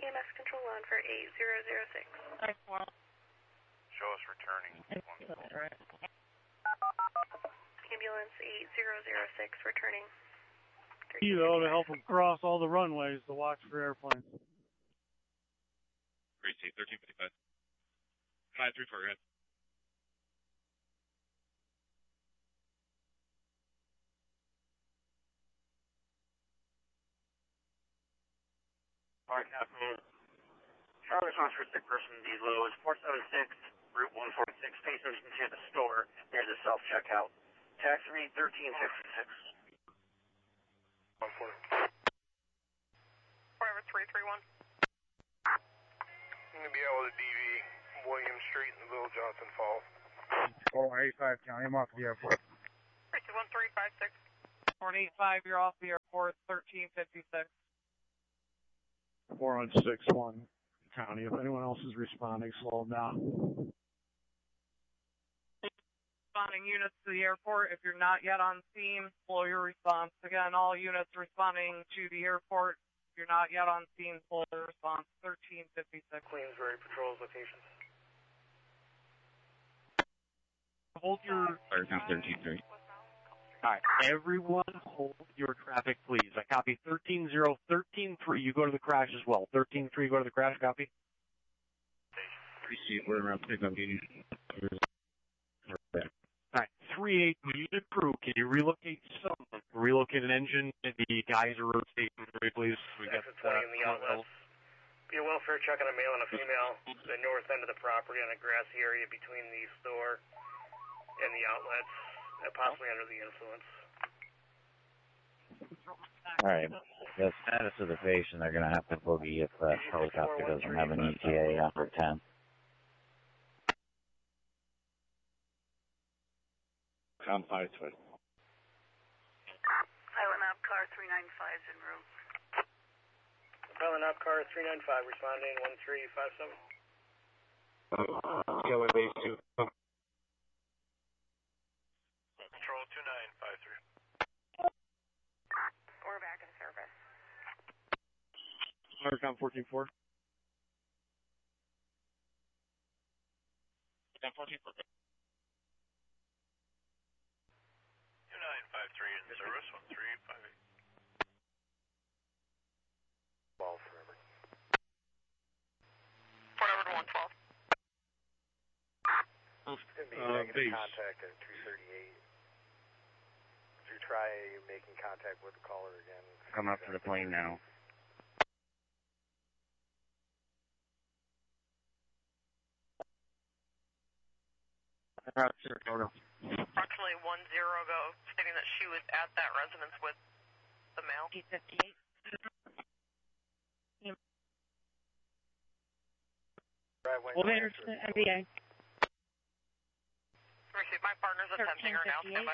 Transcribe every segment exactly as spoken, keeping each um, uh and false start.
M S control on for eight zero zero six. Show us returning. Right. Ambulance eight zero zero six returning. You know, to help them cross all the runways to watch for airplanes. Great, C, thirteen fifty-five. five three four, go ahead. Alright, Captain. Charlie response for sick person D low is four seven six, Route one forty-six, facing into the store near the self-checkout. Tax read thirteen fifty-six. one forty. Forever three three one. I'm going to be able to D V William Street in Little Johnson Falls. Oh, eighty-five County, I'm off the airport. three two one three five six. four eighty-five, you're off the airport, thirteen fifty-six. four one six one County. If anyone else is responding, slow them down. Responding units to the airport. If you're not yet on scene, slow your response. Again, all units responding to the airport. If you're not yet on scene, slow your response. thirteen fifty-six. Queensbury patrols locations. Hold your... thirteen three. Alright, everyone hold your traffic, please. I copy thirteen zero, thirteen three. You go to the crash as well. thirteen three, go to the crash, copy. Appreciate we're around pickup meeting. Alright, three eight, unit crew, can you relocate someone? Relocate an engine at the Geyser Road Station, please. We got Exit twenty in the uh, outlets. Be a welfare check on a male and a female. The north end of the property on a grassy area between the store and the outlets. Uh, possibly under the influence. Alright, the status of the patient, they're going to have to boogie if that helicopter doesn't have an E T A after ten. Com five three. Island Op car three nine five en route. Island Op car three nine five responding one three five seven. Go with base two. Control two nine five three. We're back in service. Americom fourteen four. ten fourteen four. two nine five three in service, one three five eight. Ball forever. Forever to one twelve. It's going to be Uh, negative base. contact at two thirty-eight. If you try making contact with the caller again. Come up to the plane now. Approximately one zero ago, stating that she was at that residence with the male. eight fifty-eight. Elevator to M B A. Receive, my partner's attempting her now. Stand by.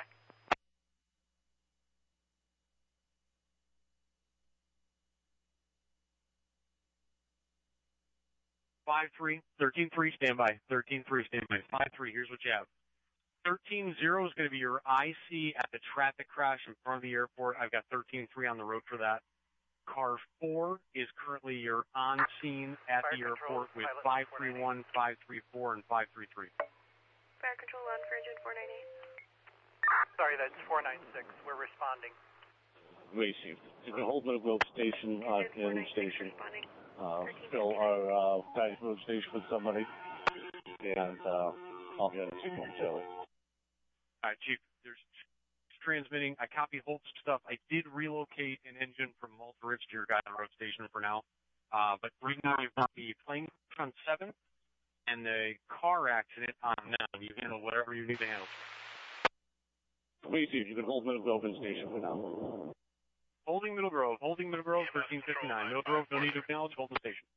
five three, thirteen three, stand by. thirteen three, stand by. five three, here's what you have. thirteen zero is going to be your I C at the traffic crash in front of the airport. I've got thirteen three on the road for that. Car four is currently your on scene at Fire the control, airport with pilot five three one, five three four, and five three three. Fire control on for engine four nine eight. Sorry, that's four nine six. We're responding. Received. You can hold Middle Grove Station, uh, in station. Responding. Uh, fill our, uh, Geyser Road Station with somebody. And, uh, I'll get a signal, Joey. Alright, Chief, there's transmitting. I copy Holt's stuff. I did relocate an engine from Malta Ridge to your Geyser Road Station for now. Uh, but right now you've got the plane on seven and the car accident on nine. You handle whatever you need to handle. Received. You can hold Middle Grove in station for now. Holding Middle Grove. Holding Middle Grove, thirteen fifty-nine. Middle Grove, no need to acknowledge. Hold the station.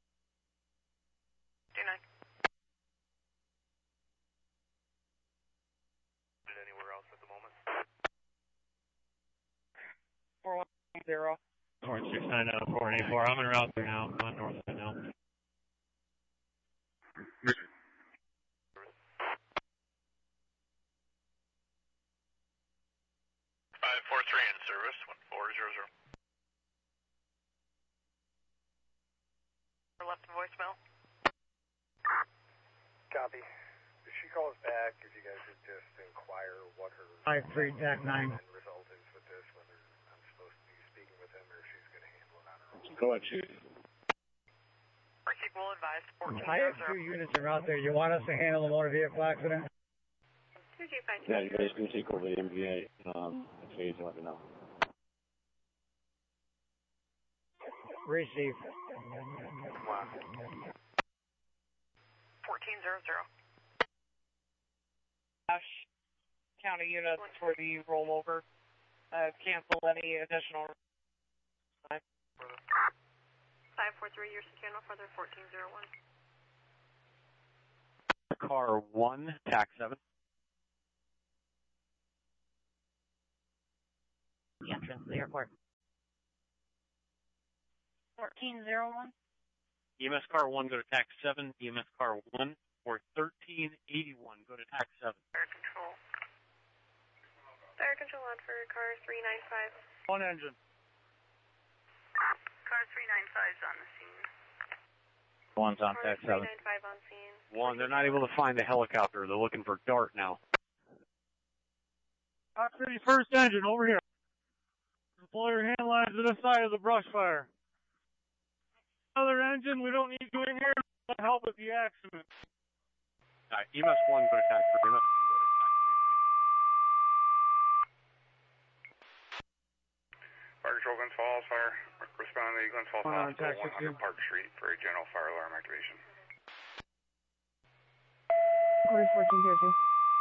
two nine. Anywhere else at the moment? four one zero. four six nine nine four eight four. I'm en route there now. I'm on north right now. five four three in service, one four zero zero. left a voicemail. Copy. If she calls back, if you guys could just inquire what her five three T A C nine result is with this, whether I'm supposed to be speaking with him or if she's going to handle it on her own. Go ahead, Chief. Chief will advise fourteen I have two units that are out there. You want us to handle the motor vehicle accident? Yeah, you guys can take over the M V A. Um, if you need to let me know. Receive. fourteen hundred. Ash County units for the rollover. Uh, cancel any additional. five four three, you're secure no further, fourteen oh one. Car one, tax seven. The entrance to the airport. fourteen oh one. E M S car one, go to tax seven. E M S car one, or thirteen eighty-one, go to tax seven. Fire control. Fire control on for car three ninety-five. One engine. Car three ninety-five is on the scene. One's on Car tax seven. three ninety-five on scene. One, they're not able to find the helicopter. They're looking for Dart now. Hot thirty-first engine, over here. Deploy your hand lines to the side of the brush fire. Other engine, we don't need you in here to help with the accident. All right, E M S one, go to tax three. E M S one, go to tax three, please. Fire control, Glens Falls, fire. Respond to the Glens Falls Hospital, one hundred Park Street for a general fire alarm activation. Quarter fourteen zero two.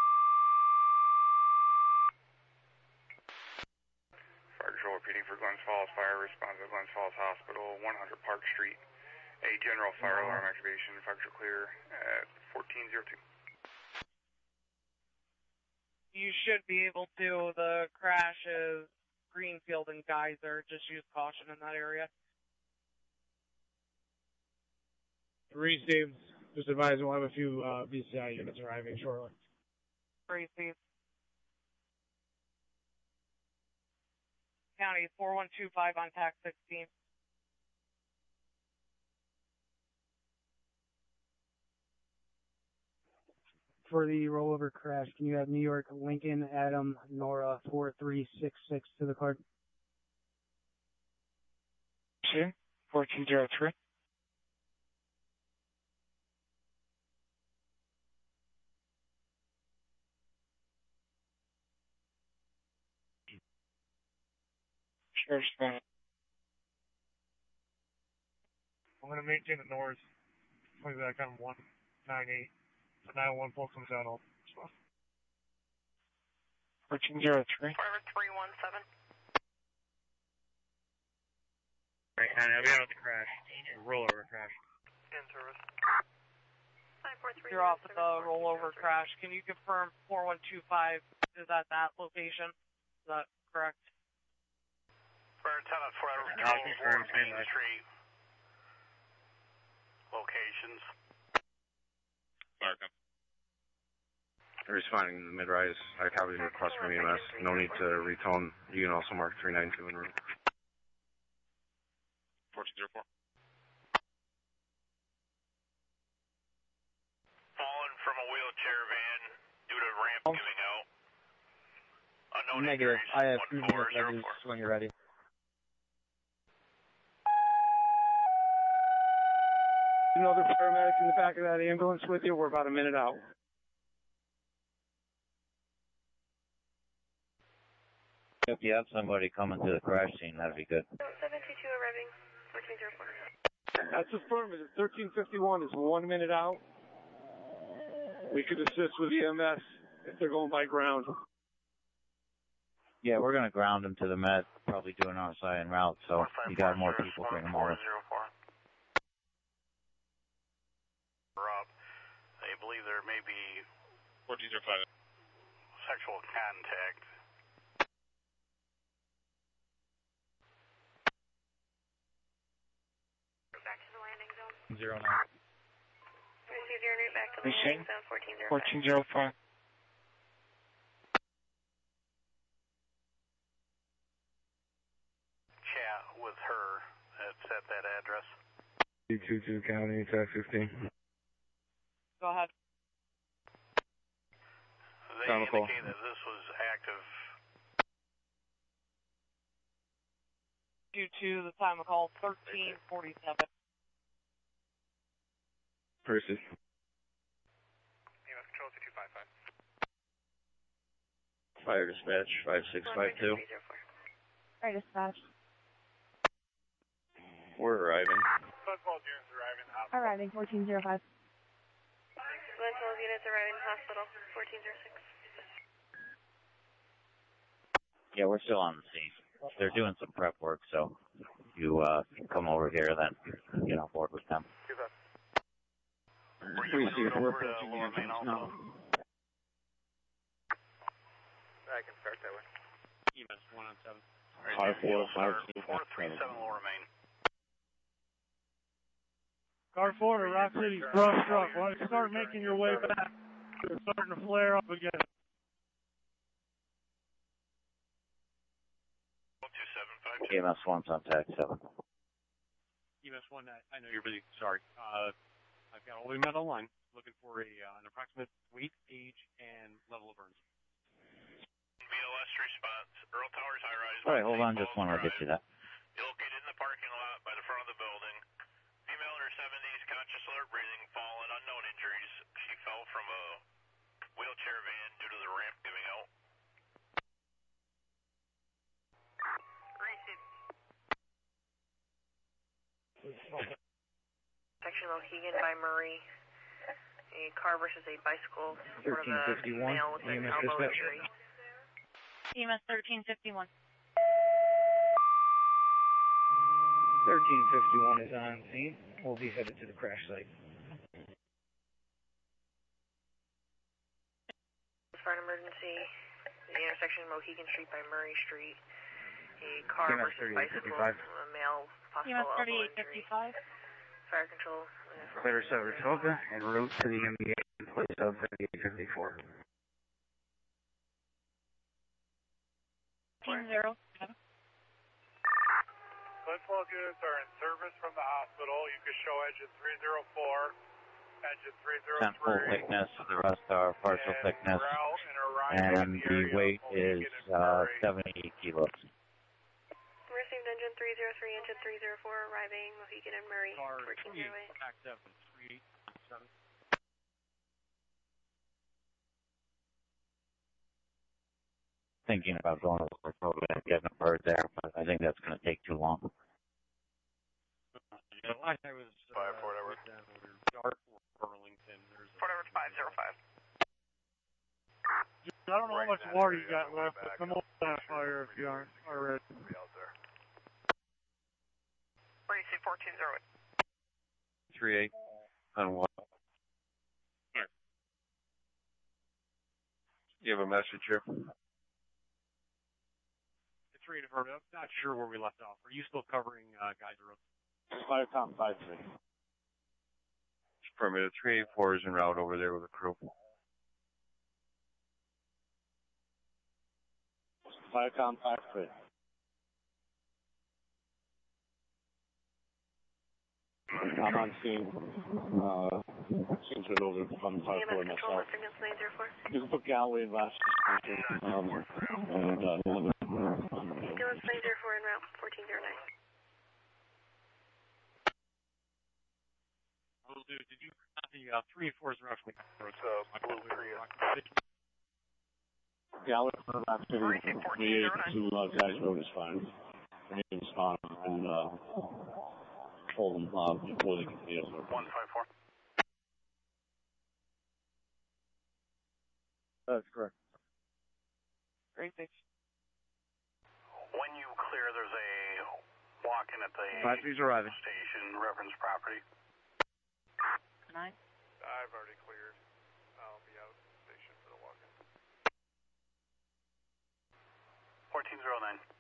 Fire control repeating for Glens Falls fire. Respond to Glens Falls Hospital, one hundred Park Street. A general fire alarm activation. Fire control clear at fourteen oh two. You should be able to. The crash is Greenfield and Geyser. Just use caution in that area. Received. Just advising we'll have a few uh, B C I units arriving shortly. Received. County four one two five on tax sixteen. For the rollover crash, can you have New York Lincoln Adam Nora four three six six to the card? Sure. fourteen oh three. Sure, fine. I'm going to maintain the north. Play back on one nine eight. So nine one four comes out all. fourteen oh three. Forever three one seven. Right, and I'll be out of the crash. Rollover crash. In service. five four three. You're off at the rollover crash. Can you confirm four one two five is at that location? Is that correct? Fire Lieutenant Forever Control, Main Street. Locations. Fire company. Responding to the mid-rise. I copied the request from E M S. No need to retone. You can also mark three nine two en route. fourteen oh four. Fallen from a wheelchair van due to ramp giving out. Unknown Negative. injuries. I have two one four units zero ready four. when you're ready. Another paramedic in the back of that ambulance with you. We're about a minute out. If you have somebody coming to the crash scene, that'd be good. seven two two arriving, fourteen oh four. That's affirmative. thirteen fifty-one is one minute out. We could assist with E M S if they're going by ground. Yeah, we're going to ground them to the med, probably do an outside en route, so you got more people, bring them over. Rob, I believe there may be fourteen oh five. sexual contact. Back to the landing zone. Zero nine. Receive your route back to the landing zone, fourteen oh five. fourteen oh five. Chat with her. It's at that address. two two County, attack fifteen. Go ahead. They indicated that this was active. Due to the time of call, thirteen forty-seven. Percy. E M S Control two two five five. Fire dispatch, five six five two. Fire dispatch. We're arriving. Glenfall units arriving. Arriving, fourteen zero five. Glenfall units arriving hospital, fourteen zero six. Yeah, we're still on the scene. They're doing some prep work, so you uh, can come over here, then get on board with them. Were you moving over to Lower Main also? I can start that way. E M S one on seven. Five four five two four three seven Lower Main. Car four to Rock City, brush truck. Why don't you start making your way back? It's starting to flare up again. two seven five E M S one's on tag seven. E M S one, I, I know you're busy. Sorry. Uh, I've got all the men on line looking for a uh, an approximate weight, age, and level of burns. B L S response. Earl Towers high rise. All right, hold on just one. I'll get you that. Located in the parking lot by the front of the building. Female in her seventies, conscious, alert, breathing, fallen, unknown injuries. She fell from a wheelchair van due to the ramp giving out. Section Mohegan by Murray. A car versus a bicycle. Sort of a male with an elbow injury. E M S thirteen fifty-one. thirteen fifty-one is on scene. We'll be headed to the crash site. Fire emergency. The intersection of Mohegan Street by Murray Street. A car E M S versus bicycle. A male possible E M S elbow thirty-eight injury. fifty-five. Fire control. Clear Saratoga en route to the M B A in place of thirty-eight fifty-four. Team zero seven. Glenfall units are in service from the hospital. You can show engine three zero four, engine three zero three. Ten full thickness, the rest are partial thickness, and the weight is uh, seventy kilos. Received engine three zero three, engine three zero four, arriving Mohegan and Murray. Car fourteen three zero eight. attack seven, three eight seven. Thinking about going to the road and getting a bird there, but I think that's going to take too long. You know, last I was uh, Five, four, with them, we were Dark or Burlington. There's a, Fort Edward five zero five. I don't know how much water you got left, but come on that fire if you aren't already. Where do you see fourteen zero eight? three eight on what? You have a message here? it's ready to burn up. Not sure where we left off. Are you still covering uh, Geyser Road? Five com five three. Permitted. three eight four is en route over there with a crew. Five com five three. I'm on scene. Uh, seems to know I'm five four myself. You can put Galloway in last. Um, and uh, Ambulance nine zero four en route, fourteen zero nine. Will do. Did you got the uh, three eight fours around from the road? It's uh, blue Prius. Galloway for last city. three eight to uh, Guys Road is fine. We need to respond and uh, hold them uh, before they can see us. one five four. That's correct. Great, thanks. When you clear, there's a walk-in at the five three's arriving. station, reference property. Nine. I've already cleared. I'll be out station for the walk-in. fourteen zero nine.